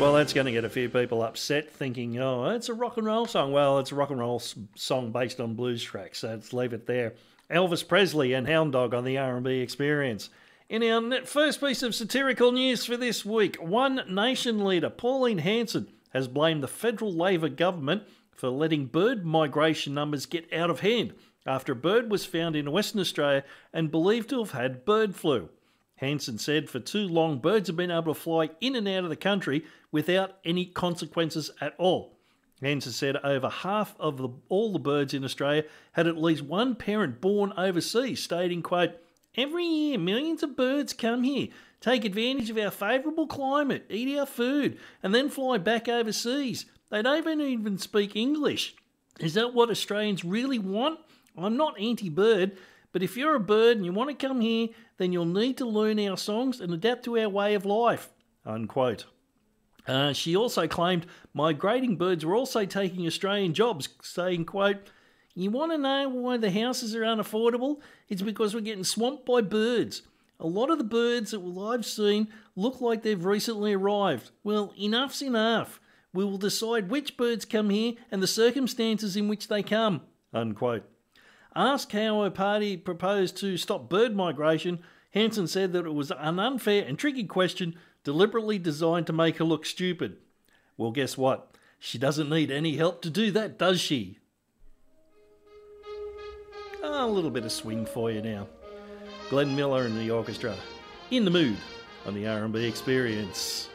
Well, that's going to get a few people upset thinking, oh, it's a rock and roll song. Well, it's a rock and roll song based on blues tracks, so let's leave it there. Elvis Presley and Hound Dog on the R&B Experience. In our first piece of satirical news for this week, One Nation leader Pauline Hanson has blamed the federal Labor government for letting bird migration numbers get out of hand after a bird was found in Western Australia and believed to have had bird flu. Hanson said for too long birds have been able to fly in and out of the country without any consequences at all. Hanson said over half of all the birds in Australia had at least one parent born overseas, stating, quote, "Every year millions of birds come here, take advantage of our favourable climate, eat our food, and then fly back overseas. They don't even speak English. Is that what Australians really want? I'm not anti-bird, but if you're a bird and you want to come here, then you'll need to learn our songs and adapt to our way of life," unquote. She also claimed migrating birds were also taking Australian jobs, saying, quote, "You want to know why the houses are unaffordable? It's because we're getting swamped by birds. A lot of the birds that I've seen look like they've recently arrived. Well, enough's enough. We will decide which birds come here and the circumstances in which they come," unquote. Asked how her party proposed to stop bird migration, Hanson said that it was an unfair and tricky question deliberately designed to make her look stupid. Well, guess what? She doesn't need any help to do that, does she? A little bit of swing for you now. Glenn Miller and the orchestra, In the Mood, on the R&B Experience.